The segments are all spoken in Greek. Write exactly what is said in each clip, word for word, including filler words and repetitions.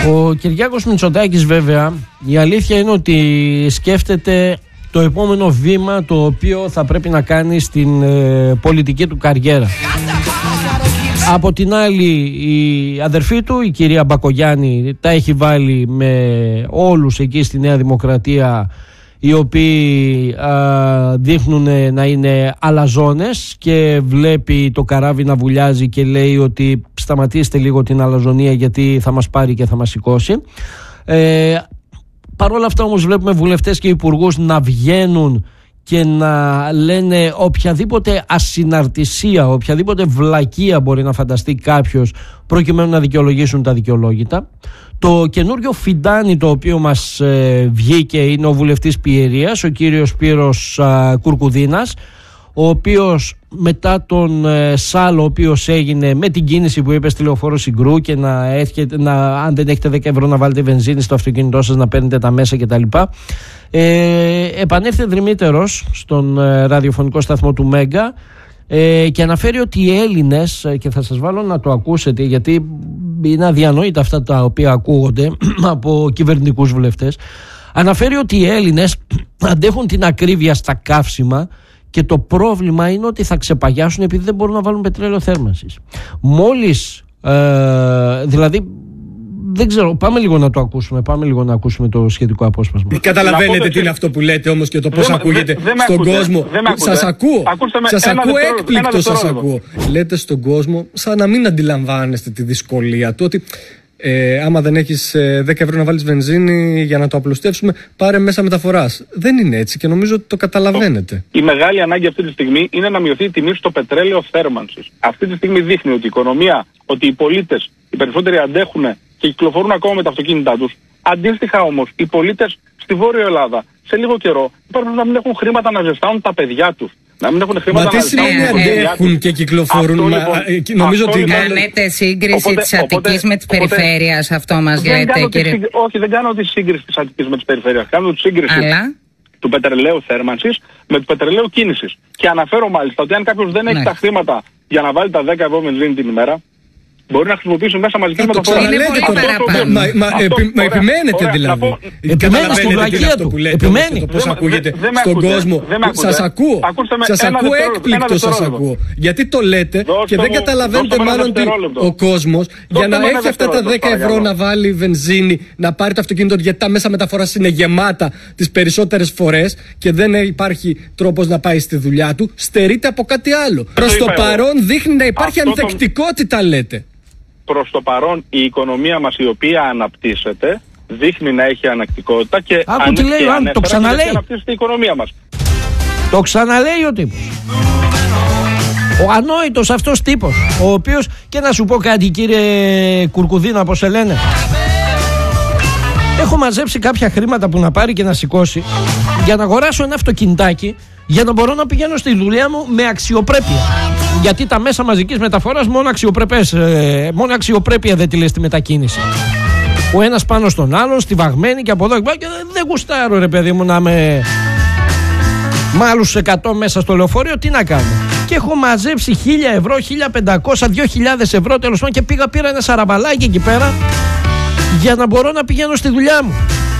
Ο Κυριάκος Μητσοτάκης, βέβαια, η αλήθεια είναι ότι σκέφτεται το επόμενο βήμα το οποίο θα πρέπει να κάνει στην ε, πολιτική του καριέρα. Από την άλλη, η αδερφή του, η κυρία Μπακογιάννη, τα έχει βάλει με όλους εκεί στη Νέα Δημοκρατία, οι οποίοι α, δείχνουν να είναι αλαζόνες, και βλέπει το καράβι να βουλιάζει και λέει ότι σταματήστε λίγο την αλαζονία, γιατί θα μας πάρει και θα μας σηκώσει. Ε, Παρ' όλα αυτά όμως βλέπουμε βουλευτές και υπουργούς να βγαίνουν και να λένε οποιαδήποτε ασυναρτησία, οποιαδήποτε βλακεία μπορεί να φανταστεί κάποιος, προκειμένου να δικαιολογήσουν τα δικαιολόγητα. Το καινούριο φιντάνι το οποίο μας ε, βγήκε είναι ο βουλευτής Πιερίας, ο κύριος Σπύρος α, Κουρκουδίνας, ο οποίος μετά τον ε, Σάλο, ο οποίος έγινε με την κίνηση που είπε στη Λεωφόρο Συγκρού, και να, έχετε, να αν δεν έχετε δέκα ευρώ να βάλετε βενζίνη στο αυτοκίνητό σας, να παίρνετε τα μέσα κτλ. Ε, επανέλθε δρυμύτερος στον ε, ραδιοφωνικό σταθμό του Μέγκα ε, και αναφέρει ότι οι Έλληνες, και θα σας βάλω να το ακούσετε γιατί είναι αδιανόητα αυτά τα οποία ακούγονται από κυβερνητικούς βουλευτές, αναφέρει ότι οι Έλληνες αντέχουν την ακρίβεια στα καύσιμα και το πρόβλημα είναι ότι θα ξεπαγιάσουν επειδή δεν μπορούν να βάλουν πετρέλαιο θέρμανσης. Μόλις, ε, δηλαδή, δεν ξέρω, πάμε λίγο να το ακούσουμε, πάμε λίγο να ακούσουμε το σχετικό απόσπασμα. Καταλαβαίνετε τι είναι αυτό που λέτε όμως και το πώς δεν, ακούγεται δεν, δεν στον ακούτε, κόσμο. Σας ακούω, σας ακούω έκπληκτο, σας ακούω. Λέτε στον κόσμο σαν να μην αντιλαμβάνεστε τη δυσκολία του, ότι Ε, άμα δεν έχεις ε, δέκα ευρώ να βάλεις βενζίνη για να το απλουστεύσουμε, πάρε μέσα μεταφοράς. Δεν είναι έτσι και νομίζω ότι το καταλαβαίνετε. Η μεγάλη ανάγκη αυτή τη στιγμή είναι να μειωθεί η τιμή στο πετρέλαιο θέρμανσης. Αυτή τη στιγμή δείχνει ότι η οικονομία, ότι οι πολίτες, οι περισσότεροι αντέχουν και κυκλοφορούν ακόμα με τα αυτοκίνητά τους. Αντίστοιχα όμως, οι πολίτες στη Βόρεια Ελλάδα σε λίγο καιρό υπάρχουν να μην έχουν χρήματα να ζεστάνουν τα παιδιά τους. Να μην έχουν χρήματα. Μα τι σημαίνει αντέχουν και κυκλοφορούν? Αυτό, μα, λοιπόν, νομίζω ότι κάνετε σύγκριση της Αττικής με της περιφέρειας, αυτό μας λέτε, κύριε? Τη, όχι, δεν κάνω τη σύγκριση της Αττικής με της περιφέρειας. Κάνω τη σύγκριση Αλλά... του πετρελαίου θέρμανσης με του πετρελαίου κίνησης. Και αναφέρω μάλιστα ότι αν κάποιος δεν έχει ναι. τα χρήματα για να βάλει τα δέκα ευρώ βενζίνη την ημέρα, μπορεί να χρησιμοποιήσουν μέσα μαζικής μεταφοράς. Μα επιμένετε δηλαδή. Επιμένετε στην βλακεία του. Επιμένει. Πώς ακούγεται στον κόσμο. Σας ακούω. Σας ακούω έκπληκτο, σας ακούω. Γιατί το λέτε και δεν καταλαβαίνετε μάλλον ότι ο κόσμος για να έχει αυτά τα δέκα ευρώ να βάλει βενζίνη, να πάρει το αυτοκίνητο, γιατί τα μέσα μεταφοράς είναι γεμάτα τις περισσότερες φορές και δεν υπάρχει τρόπος να πάει στη δουλειά του, στερείται από κάτι άλλο. Προς το παρόν δείχνει να υπάρχει ανθεκτικότητα, λέτε. Προς το παρόν η οικονομία μας, η οποία αναπτύσσεται, δείχνει να έχει ανακτικότητα και άκου τι λέει, αν το ξαναλέει, αναπτύσσεται η οικονομία μας. Το ξαναλέει ο τύπος. Ο ανόητος αυτός τύπος, ο οποίος, και να σου πω κάτι κύριε Κουρκουδίνα, πώς σε λένε, έχω μαζέψει κάποια χρήματα που να πάρει και να σηκώσει για να αγοράσω ένα αυτοκινητάκι, για να μπορώ να πηγαίνω στη δουλειά μου με αξιοπρέπεια. Γιατί τα μέσα μαζικής μεταφοράς μόνο, αξιοπρεπές, ε, μόνο αξιοπρέπεια δεν τη λες τη μετακίνηση. Ο ένας πάνω στον άλλον, στιβαγμένη και από εδώ και δεν γουστάρω ρε παιδί μου να με... με άλλους εκατό μέσα στο λεωφορείο, τι να κάνω. Και έχω μαζέψει χίλια ευρώ, χίλια πεντακόσια, δύο χιλιάδες ευρώ τέλος πάντων, και πήγα πήρα ένα σαραμπαλάκι εκεί πέρα για να μπορώ να πηγαίνω στη δουλειά μου.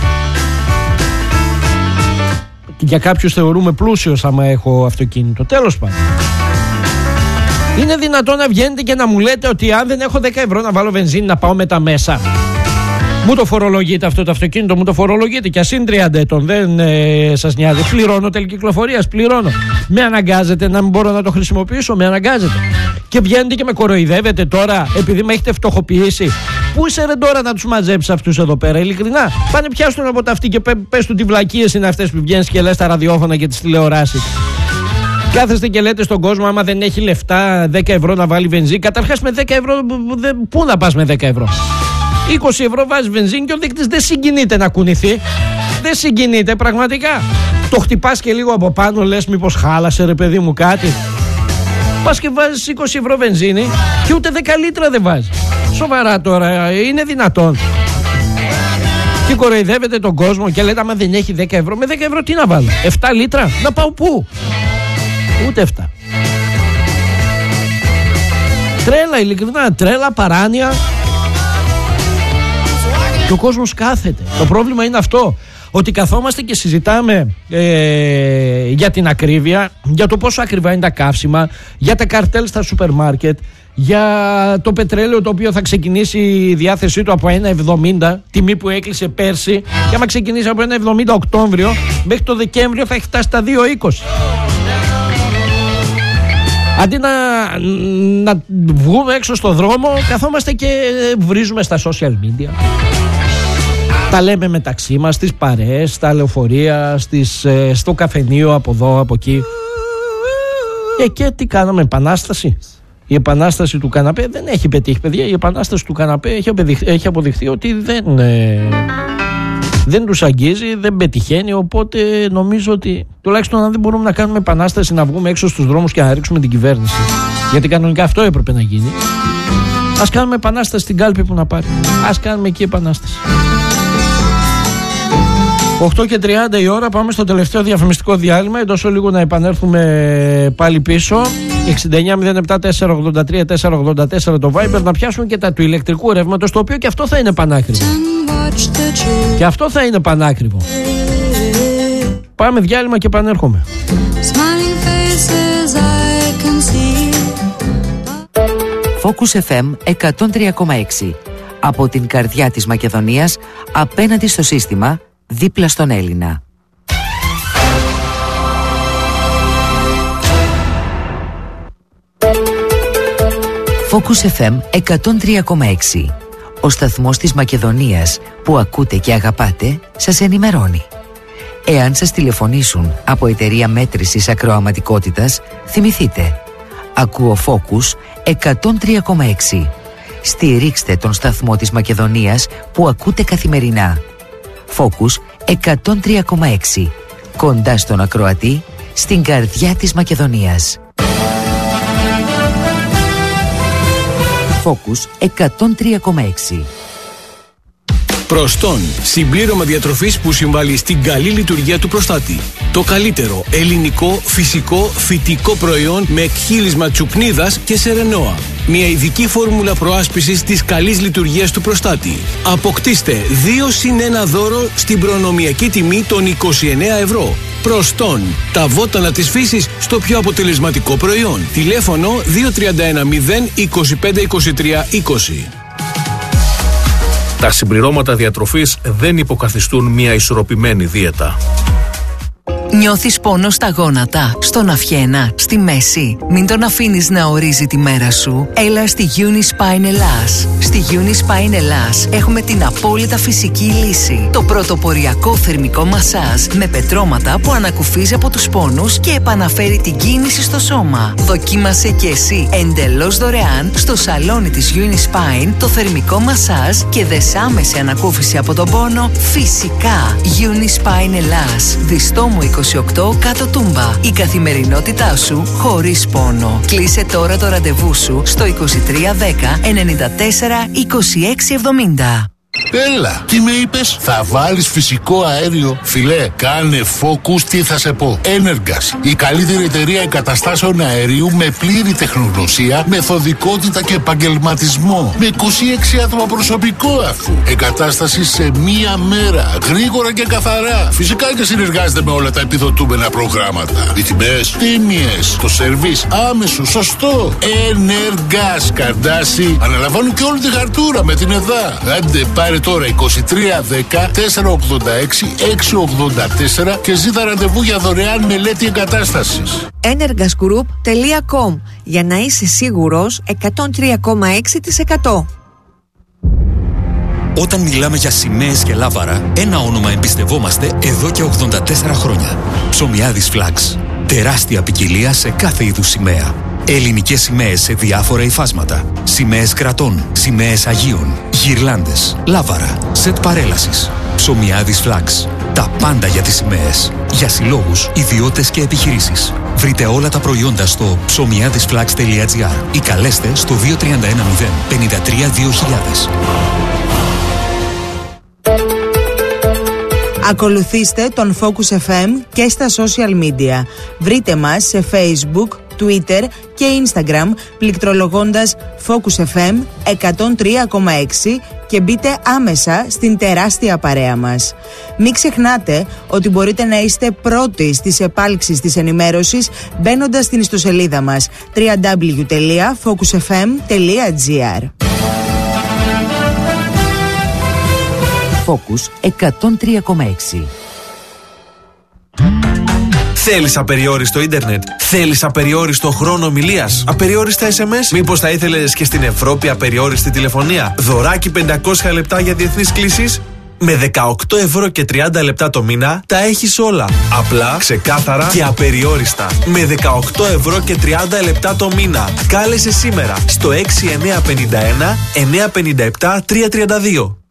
Για κάποιους θεωρούμε πλούσιος άμα έχω αυτοκίνητο. Τέλος πάντων. Είναι δυνατόν να βγαίνετε και να μου λέτε ότι αν δεν έχω δέκα ευρώ να βάλω βενζίνη να πάω με τα μέσα? Μου το φορολογείτε αυτό το αυτοκίνητο, μου το φορολογείτε και ας είναι τριάντα ετών, δεν ε, σας νοιάζει. Πληρώνω τέλη κυκλοφορίας, πληρώνω. Με αναγκάζετε να μην μπορώ να το χρησιμοποιήσω, με αναγκάζετε. Και βγαίνετε και με κοροϊδεύετε τώρα επειδή με έχετε φτωχοποιήσει. Πού είσαι ρε τώρα να τους μαζέψεις αυτούς εδώ πέρα, ειλικρινά? Πάνε πιάσουν από τα αυτή και πες του τι βλακίες είναι αυτές που βγαίνεις και λες στα ραδιόφωνα και τις τηλεοράσεις. Κάθεστε και λέτε στον κόσμο, άμα δεν έχει λεφτά δέκα ευρώ να βάλει βενζίνη. Καταρχάς με δέκα ευρώ, πού να πας με δέκα ευρώ? είκοσι ευρώ βάζει βενζίνη και ο δείκτης δεν συγκινείται να κουνηθεί. Δεν συγκινείται πραγματικά. Το χτυπάς και λίγο από πάνω, λες μήπως χάλασε ρε παιδί μου κάτι. Πας και βάζεις είκοσι ευρώ βενζίνη και ούτε δέκα λίτρα δεν βάζει. Σοβαρά τώρα, είναι δυνατόν? Και κοροϊδεύετε τον κόσμο και λέτε άμα δεν έχει δέκα ευρώ, με δέκα ευρώ τι να βάλω? επτά λίτρα, να πάω πού? Ούτε επτά. Τρέλα, ειλικρινά, τρέλα, παράνοια. Και ο κόσμος κάθεται. Το πρόβλημα είναι αυτό, ότι καθόμαστε και συζητάμε ε, για την ακρίβεια, για το πόσο ακριβά είναι τα καύσιμα, για τα καρτέλ στα σούπερ μάρκετ, για το πετρέλαιο το οποίο θα ξεκινήσει η διάθεσή του από ένα εβδομήντα, τιμή που έκλεισε πέρσι, και άμα ξεκινήσει από ένα εβδομήντα Οκτώβριο, μέχρι το Δεκέμβριο θα έχει φτάσει στα δύο είκοσι. Αντί να, να βγούμε έξω στο δρόμο, καθόμαστε και βρίζουμε στα social media. Τα λέμε μεταξύ μας, στις παρέες, στα λεωφορεία, στις, στο καφενείο, από εδώ, από εκεί. Και, και τι κάναμε, επανάσταση. Η επανάσταση του καναπέ δεν έχει πετύχει, παιδιά. Η επανάσταση του καναπέ έχει αποδειχθεί, έχει αποδειχθεί ότι δεν, ε, δεν τους αγγίζει, δεν πετυχαίνει. Οπότε νομίζω ότι τουλάχιστον αν δεν μπορούμε να κάνουμε επανάσταση, να βγούμε έξω στους δρόμους και να ρίξουμε την κυβέρνηση, γιατί κανονικά αυτό έπρεπε να γίνει, ας κάνουμε επανάσταση στην κάλπη που να πάρει. Ας κάνουμε εκεί επανάσταση. οκτώ και τριάντα η ώρα, πάμε στο τελευταίο διαφημιστικό διάλειμμα. Εντός λίγο να επανέλθουμε πάλι πίσω. εξήντα εννιά μηδέν επτά τετρακόσια ογδόντα τρία τετρακόσια ογδόντα τέσσερα το Viber, να πιάσουμε και τα του ηλεκτρικού ρεύματος, το οποίο και αυτό θα είναι πανάκριβο. Και αυτό θα είναι πανάκριβο. Πάμε διάλειμμα και επανέρχομαι. Focus εφ εμ εκατόν τρία κόμμα έξι. Από την καρδιά της Μακεδονίας, απέναντι στο σύστημα, δίπλα στον Έλληνα. Focus εφ εμ εκατόν τρία κόμμα έξι. Ο σταθμός της Μακεδονίας που ακούτε και αγαπάτε σας ενημερώνει. Εάν σας τηλεφωνήσουν από εταιρεία μέτρησης ακροαματικότητας, θυμηθείτε. Ακούω Focus εκατόν τρία κόμμα έξι. Στηρίξτε τον σταθμό της Μακεδονίας που ακούτε καθημερινά. Focus εκατόν τρία κόμμα έξι. Κοντά στον ακροατή, στην καρδιά της Μακεδονίας. Focus εκατόν τρία κόμμα έξι. Προστόν, συμπλήρωμα διατροφής που συμβάλλει στην καλή λειτουργία του προστάτη. Το καλύτερο ελληνικό, φυσικό, φυτικό προϊόν με εκχύλισμα τσουκνίδας και σερενόα. Μια ειδική φόρμουλα προάσπισης της καλής λειτουργίας του προστάτη. Αποκτήστε δύο συν ένα δώρο στην προνομιακή τιμή των είκοσι εννέα ευρώ. Προστόν, τα βότανα της φύσης στο πιο αποτελεσματικό προϊόν. Τηλέφωνο δύο τρία ένα μηδέν είκοσι πέντε είκοσι τρία είκοσι. Τα συμπληρώματα διατροφής δεν υποκαθιστούν μια ισορροπημένη δίαιτα. Νιώθεις πόνο στα γόνατα, στον αυχένα, στη μέση? Μην τον αφήνεις να ορίζει τη μέρα σου. Έλα στη Unispine Ελλάς. Στη Unispine Ελλάς έχουμε την απόλυτα φυσική λύση. Το πρωτοποριακό θερμικό μασάζ με πετρώματα που ανακουφίζει από τους πόνους και επαναφέρει την κίνηση στο σώμα. Δοκίμασε και εσύ εντελώς δωρεάν στο σαλόνι της Unispine το θερμικό μασάζ και δες άμεση ανακούφιση από τον πόνο φυσικά. Unispine Ελλάς. Διστόμου είκοσι οκτώ κάτω Τούμπα. Η καθημερινότητά σου χωρίς πόνο. Κλείσε τώρα το ραντεβού σου στο είκοσι τρία δέκα ενενήντα τέσσερα είκοσι έξι εβδομήντα. Έλα, τι με είπες? Θα βάλεις φυσικό αέριο? Φιλέ, κάνε Focus, τι θα σε πω. Energas, η καλύτερη εταιρεία εγκαταστάσεων αερίου με πλήρη τεχνογνωσία, μεθοδικότητα και επαγγελματισμό. Με είκοσι έξι άτομα προσωπικό αφού. Εγκατάσταση σε μία μέρα, γρήγορα και καθαρά. Φυσικά και συνεργάζεται με όλα τα επιδοτούμενα προγράμματα. Οι τιμές τίμιες, το σερβίς άμεσο, σωστό. Energas, Καρντάσι, αναλαμβάνουν και όλη τη χαρτούρα με την ΕΔΑ. Άντε, πάρε τώρα είκοσι τρία δέκα τετρακόσια ογδόντα έξι εξακόσια ογδόντα τέσσερα και ζήτα ραντεβού για δωρεάν μελέτη εγκατάστασης. energas group τελεία com, για να είσαι σίγουρος εκατόν τρία κόμμα έξι τοις εκατό. Όταν μιλάμε για σημαίες και λάβαρα, ένα όνομα εμπιστευόμαστε εδώ και ογδόντα τέσσερα χρόνια. Ψωμιάδης Flags. Τεράστια ποικιλία σε κάθε είδους σημαία. Ελληνικές σημαίες σε διάφορα υφάσματα. Σημαίες κρατών, σημαίες Αγίων, γυρλάντες, λάβαρα, σετ παρέλασης. Ψωμιάδης Flags. Τα πάντα για τις σημαίες. Για συλλόγους, ιδιώτες και επιχειρήσεις. Βρείτε όλα τα προϊόντα στο ψωμιάδισflags τελεία gr ή καλέστε στο δύο τρία ένα μηδέν πέντε τρία δύο χιλιάδες. Ακολουθήστε τον Focus εφ εμ και στα social media. Βρείτε μας σε Facebook, Twitter και Instagram πληκτρολογώντας Focus εφ εμ εκατόν τρία κόμμα έξι και μπείτε άμεσα στην τεράστια παρέα μας. Μην ξεχνάτε ότι μπορείτε να είστε πρώτοι στις επάλξεις της ενημέρωσης μπαίνοντας στην ιστοσελίδα μας double-u double-u double-u τελεία focus f m τελεία g r. Focus εκατόν τρία κόμμα έξι. Θέλεις απεριόριστο ίντερνετ? Θέλεις απεριόριστο χρόνο ομιλίας? Απεριόριστα ες εμ ες? Μήπως θα ήθελες και στην Ευρώπη απεριόριστη τηλεφωνία? Δωράκι πεντακόσια λεπτά για διεθνείς κλήσεις? Με δεκαοκτώ ευρώ και τριάντα λεπτά το μήνα τα έχεις όλα. Απλά, ξεκάθαρα και απεριόριστα. Με δεκαοκτώ ευρώ και τριάντα λεπτά το μήνα. Κάλεσε σήμερα στο έξι εννιά πέντε ένα εννιά πέντε επτά τρία τρία δύο.